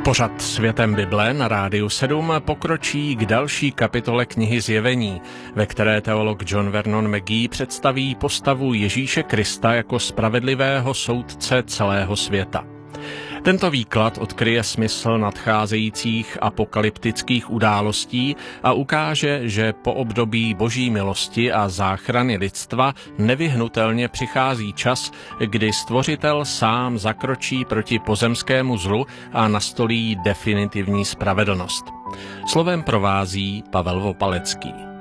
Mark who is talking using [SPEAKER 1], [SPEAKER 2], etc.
[SPEAKER 1] Pořad Světem Bible na Rádiu 7 pokročí k další kapitole knihy Zjevení, ve které teolog John Vernon McGee představí postavu Ježíše Krista jako spravedlivého soudce celého světa. Tento výklad odkryje smysl nadcházejících apokalyptických událostí a ukáže, že po období boží milosti a záchrany lidstva nevyhnutelně přichází čas, kdy Stvořitel sám zakročí proti pozemskému zlu a nastolí definitivní spravedlnost. Slovem provází Pavel Vopalecký.